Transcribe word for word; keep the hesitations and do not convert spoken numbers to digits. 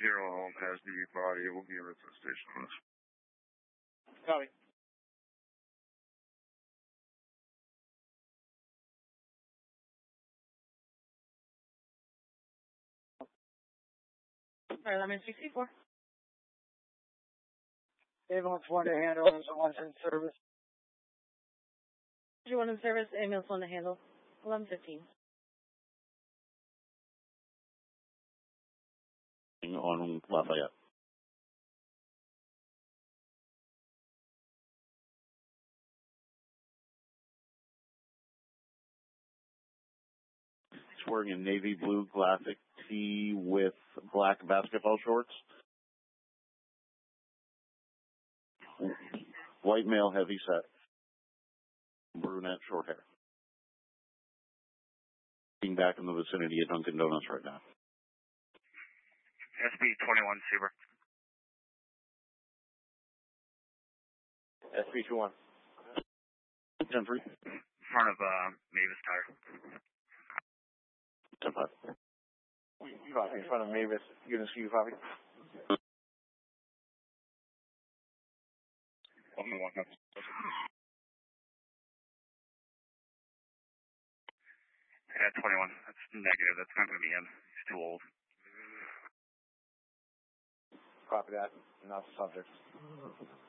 Zero home has the body. We'll be at the station on this. Copy. All right, let me sixty-four. Ambulance one to handle, and someone's in service. One in service, ambulance one to handle. eleven fifteen. On Lafayette. He's wearing a navy blue classic tee with black basketball shorts. White male, heavy set. Brunette, short hair. Being back in the vicinity of Dunkin' Donuts right now. S B twenty-one, Super. S B twenty-one. ten three. In front of uh, Mavis Tire. ten five. Copy, in front of Mavis. You gonna see you copy? one one. Yeah, twenty-one. That's negative. That's not going to be him. He's too old. Copy that. Not the subject.